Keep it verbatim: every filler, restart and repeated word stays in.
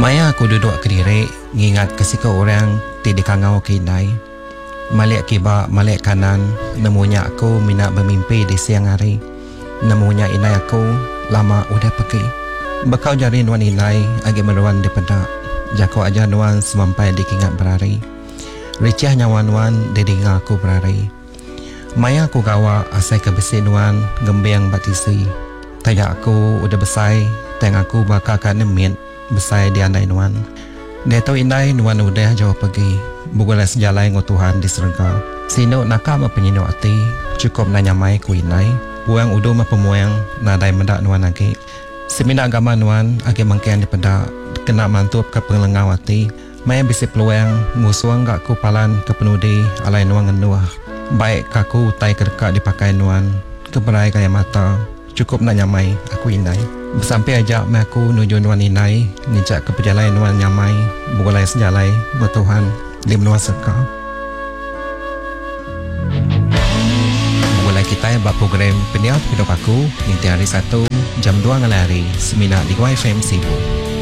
Maya aku duduk kediri, ngingat kesika orang tidak kangau kinai. Malik kiba, malik kanan, nemunya aku minat bermimpi di siang hari. Nemunya inai aku lama udah pergi. Bakau jari nuan inai agi meruan di pedak. Jako aja nuan semampai di kingat berari. Ricah nyawan-wan di dengar aku berari. Maya aku gawa asai ke besi nuan gembiang batisi. Tanya aku udah besai, tanya aku bakal kan nemit besai di andai nuan. Dia tahu inai nuan udah jauh pergi. Bukanlah sejalai ngau Tuhan di surga. Sino nakam apa penyino ati, cukup nanya mai ku inai. Buang udo ma pemuang nadai mendak nuan lagi. Semina agama nuan agi mangkian di pedak kena mantup ke pengelengau ati. Maya bisi peluang musuang gak ku palan ke penudi alai nuan ngenuah. Baik kaku tai kedekat dipakai nuan keberai kaya mata. Cukup nak nyamai aku inai. Sampai ajak me aku nuju nuan inai ngejak ke perjalanan nuan nyamai. Bukanlah sejalai bertuhan di menua serka. Mulai kita buat program peniap hidup aku di hari satu jam dua ngelari semina di Y F M Sibu.